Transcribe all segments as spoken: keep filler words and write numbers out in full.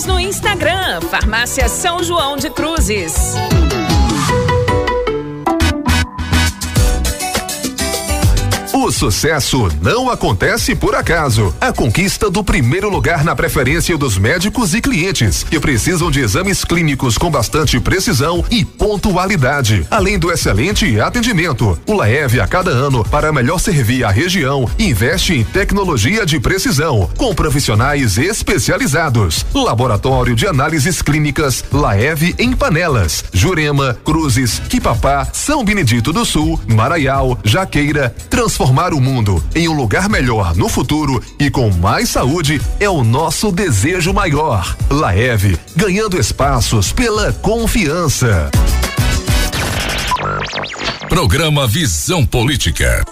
No Instagram, Farmácia São João de Cruzes. O sucesso não acontece por acaso. A conquista do primeiro lugar na preferência dos médicos e clientes que precisam de exames clínicos com bastante precisão e pontualidade. Além do excelente atendimento, o Laev a cada ano, para melhor servir a região, investe em tecnologia de precisão, com profissionais especializados. Laboratório de análises clínicas Laev em Panelas, Jurema, Cruzes, Quipapá, São Benedito do Sul, Maraial, Jaqueira. Transformar o mundo em um lugar melhor no futuro e com mais saúde é o nosso desejo maior. Laev, ganhando espaços pela confiança. Programa Visão Política.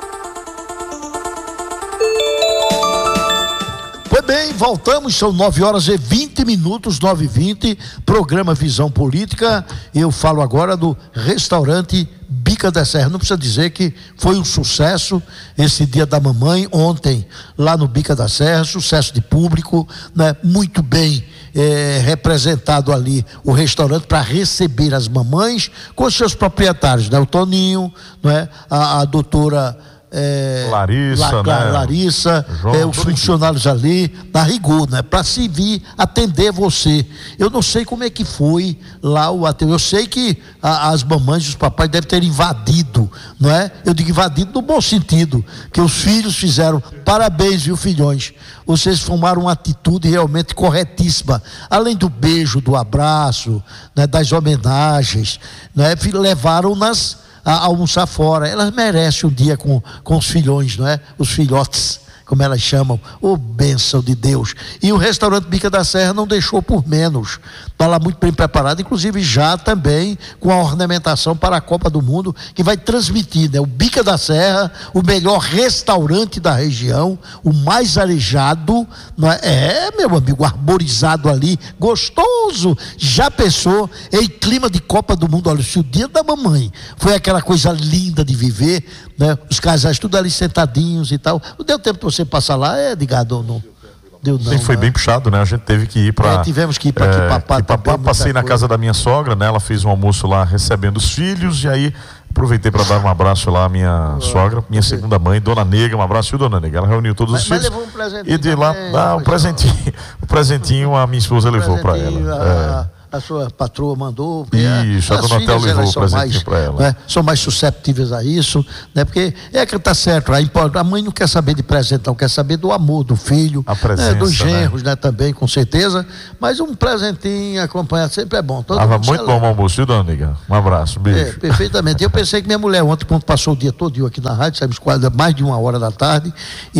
Pois bem, voltamos, são nove horas e vinte minutos, nove e vinte, programa Visão Política. Eu falo agora do restaurante Bica da Serra. Não precisa dizer que foi um sucesso esse Dia da Mamãe ontem lá no Bica da Serra, sucesso de público, né? Muito bem é, representado ali o restaurante para receber as mamães com os seus proprietários, né? O Toninho, né? A, a doutora É, Larissa, La, né? Larissa, é, os funcionários ali, na rigor, né? Para se vir atender você. Eu não sei como é que foi lá o atendimento. Eu sei que a, as mamães e os papais devem ter invadido, não é? Eu digo invadido no bom sentido, que os filhos fizeram parabéns, viu, filhões? Vocês tomaram uma atitude realmente corretíssima. Além do beijo, do abraço, né? Das homenagens, né? Levaram-nas a almoçar fora. Elas merecem um dia com, com os filhões, não é? Os filhotes, como elas chamam. Ô, bênção de Deus. E o restaurante Bica da Serra não deixou por menos. Está lá muito bem preparado, inclusive já também com a ornamentação para a Copa do Mundo, que vai transmitir, né? O Bica da Serra, o melhor restaurante da região, o mais arejado, não é? É, meu amigo, arborizado ali, gostoso. Já pensou em clima de Copa do Mundo? Olha, se o Dia da Mamãe foi aquela coisa linda de viver, né? Os casais tudo ali sentadinhos e tal. Não deu tempo de você passar lá, é, Edgardo, não? Deu não, Sim, foi né? bem puxado, né? A gente teve que ir para. É, tivemos que ir para é, Quipapá. Quipapá, passei na coisa. casa da minha sogra, né? Ela fez um almoço lá recebendo os filhos e aí aproveitei para dar um abraço lá à minha sogra, minha segunda mãe, Dona Nega, um abraço, Dona Nega. Ela reuniu todos mas, os mas filhos. levou um presentinho E de lá, também, ah, um presentinho, o presentinho a minha esposa um levou para ela. A, É. a sua patroa mandou. Isso, a Dona Tel levou o presentinho para ela. Né, são mais susceptíveis a isso, né? Porque é que tá certo, a mãe não quer saber de presente, não quer saber do amor do filho, a presença, né, dos genros, né? né? Também, com certeza. Mas um presentinho acompanhado sempre é bom. Todo Tava muito bom o almoço, viu, Dona Nega? Um abraço, beijo. É, perfeitamente. Eu pensei que minha mulher ontem, quando passou o dia todo aqui na rádio, saímos quase mais de uma hora da tarde,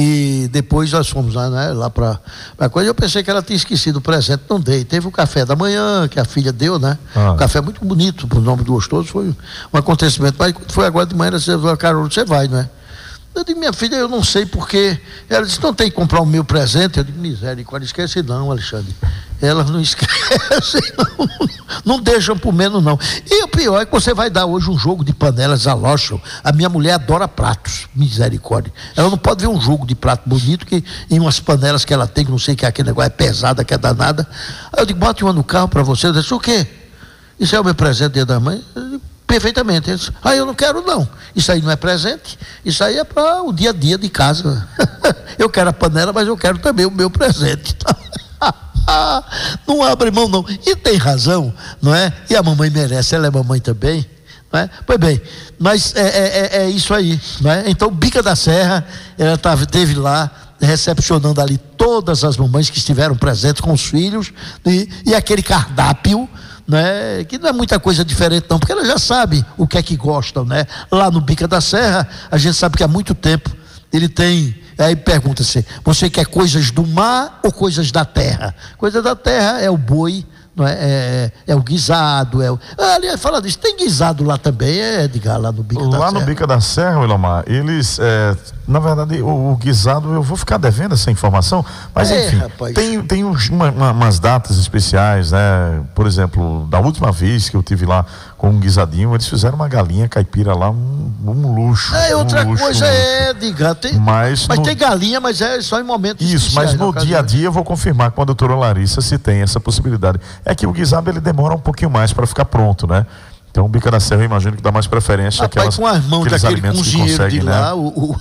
e depois nós fomos lá, né, lá para a coisa, eu pensei que ela tinha esquecido o presente, não dei. Teve o café da manhã, que a filha deu, né? Ah. Um café muito bonito, por nome do gostoso, foi um acontecimento. Mas quando foi agora de manhã, você falou, Carol, você vai, não é? Eu digo, minha filha, eu não sei porque. Ela disse, não tem que comprar o meu presente. Eu digo, misericórdia, esquece não, Alexandre. Elas não esquecem, não, não deixam por menos, não. E o pior é que você vai dar hoje um jogo de panelas a Lotion. A minha mulher adora pratos, misericórdia. Ela não pode ver um jogo de prato bonito que em umas panelas que ela tem, que não sei que é aquele negócio, é pesada, que é danada. Aí eu digo, bote uma no carro para você. Eu disse, o quê? Isso é o meu presente dia da mãe? Eu digo, perfeitamente. Ele disse, ah, eu não quero não. Isso aí não é presente, isso aí é para o dia a dia de casa. Eu quero a panela, mas eu quero também o meu presente. Não abre mão não. E tem razão, não é? E a mamãe merece, ela é mamãe também, não é? Pois bem, mas é, é, é isso aí, não é? Então Bica da Serra, ela tava, teve lá recepcionando ali todas as mamães que estiveram presentes com os filhos, e, e aquele cardápio, né, que não é muita coisa diferente não, porque ela já sabe o que é que gostam, né? Lá no Bica da Serra, a gente sabe que há muito tempo ele tem, aí pergunta-se, você quer coisas do mar ou coisas da terra? Coisa da terra é o boi, não é? É, é o guisado, é o... aliás, fala disso, tem guisado lá também, é, Edgar, lá no Bica da Serra. Lá no Bica da Serra, Wilomar, eles, é, na verdade, o, o guisado, eu vou ficar devendo essa informação, mas é, enfim, rapaz, tem, tem uns, uma, uma, umas datas especiais, né? Por exemplo, da última vez que eu tive lá com um guisadinho, eles fizeram uma galinha caipira lá, um, um luxo. É, outra um luxo, coisa um é, diga, tem, mas, mas no, tem galinha, mas é só em momentos Isso, mas no dia a dia eu vou confirmar com a doutora Larissa se tem essa possibilidade. É que o guisado ele demora um pouquinho mais para ficar pronto, né? Então o bica da serra eu imagino que dá mais preferência àquelas, com as mãos aqueles daquele alimentos cozinheiro que conseguem, de lá, né? o, o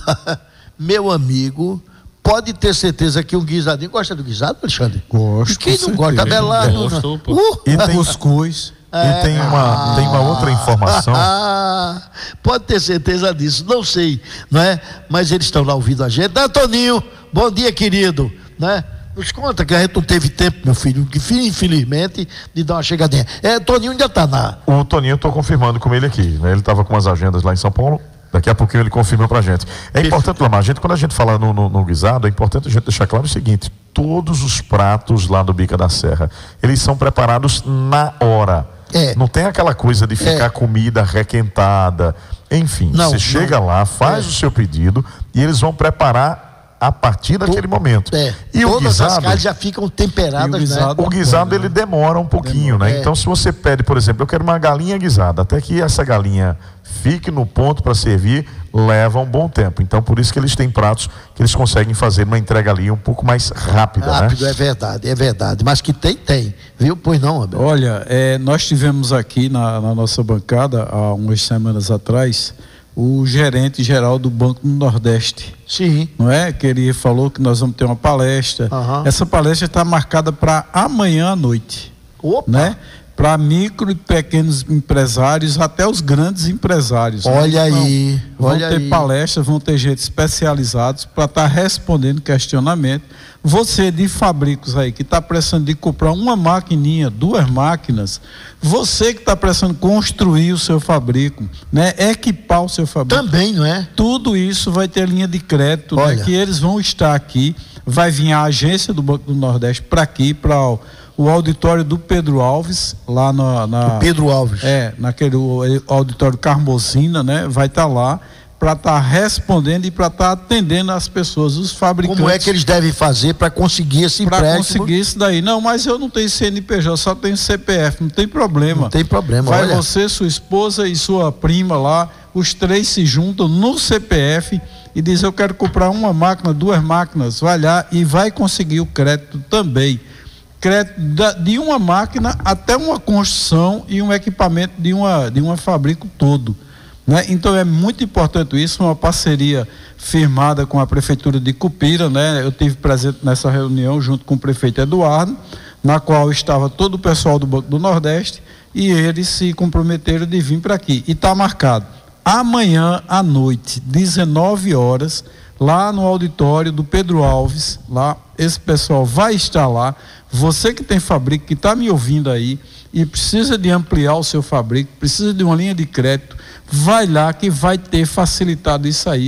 meu amigo, pode ter certeza que um guisadinho, gosta do guisado, Alexandre? Gosto. E quem não gosta? Abelardo. Gosto, Uh, e tem cuscuz. É, e tem uma, tem uma outra informação. Ah, pode ter certeza disso, não sei, não é? Mas eles estão lá ouvindo a gente. Ah, Toninho, bom dia, querido, né? Nos conta que a gente não teve tempo, meu filho, que infelizmente, de dar uma chegadinha. É, Toninho ainda está na... O Toninho, eu estou confirmando com ele aqui, né? Ele estava com as agendas lá em São Paulo. Daqui a pouquinho ele confirma pra gente. É importante, Lamar, a gente, quando a gente fala no, no, no guisado, é importante a gente deixar claro o seguinte: todos os pratos lá do Bica da Serra, eles são preparados na hora. É. Não tem aquela coisa de ficar É. comida requentada. Enfim, Não, você chega não. lá, faz É. o seu pedido e eles vão preparar a partir daquele momento. É. E o Todas as guisado, carnes já ficam temperadas, E o guisado- né? o guisado ele demora um pouquinho, Demora, né? é. Então se você pede, por exemplo, eu quero uma galinha guisada, até que essa galinha fique no ponto para servir, leva um bom tempo. Então por isso que eles têm pratos que eles conseguem fazer uma entrega ali um pouco mais rápida, Rápido, né? é verdade, é verdade. Mas que tem, tem. Viu? Pois não, Abel? Olha, é, nós tivemos aqui na, na nossa bancada, há umas semanas atrás, o gerente geral do Banco do Nordeste. Sim. Não é? Que ele falou que nós vamos ter uma palestra. Aham. Essa palestra está marcada para amanhã à noite. Opa! Né? Para micro e pequenos empresários, até os grandes empresários. né? Olha Então, aí, vão olha ter aí. palestras, vão ter gente especializados para estar respondendo questionamento. Você de fabricos aí que está precisando de comprar uma maquininha, duas máquinas, você que está precisando construir o seu fabrico, né? Equipar o seu fabrico. Também, não é? Tudo isso vai ter linha de crédito, né? Olha. Que eles vão estar aqui. Vai vir a agência do Banco do Nordeste para aqui, para o, o auditório do Pedro Alves, lá na. na Pedro Alves. É, naquele o, auditório Carmozina, né? Vai estar lá para estar respondendo e para estar atendendo as pessoas, os fabricantes. Como é que eles devem fazer para conseguir esse Para empréstimo? conseguir isso daí. Não, mas eu não tenho C N P J, só tenho C P F, não tem problema. Não tem problema, Vai olha. você, sua esposa e sua prima lá, os três se juntam no C P F e diz: eu quero comprar uma máquina, duas máquinas, vai lá e vai conseguir o crédito também. Crédito da, de uma máquina até uma construção e um equipamento de uma, de uma fabrico todo. Né? Então é muito importante isso, uma parceria firmada com a Prefeitura de Cupira, né? Eu tive presente nessa reunião junto com o prefeito Eduardo, na qual estava todo o pessoal do Banco do Nordeste, e eles se comprometeram de vir para aqui. E está marcado amanhã à noite, dezenove horas, lá no auditório do Pedro Alves, lá, esse pessoal vai estar lá. Você que tem fabrico, que está me ouvindo aí e precisa de ampliar o seu fabrico, precisa de uma linha de crédito, vai lá que vai ter facilitado isso aí.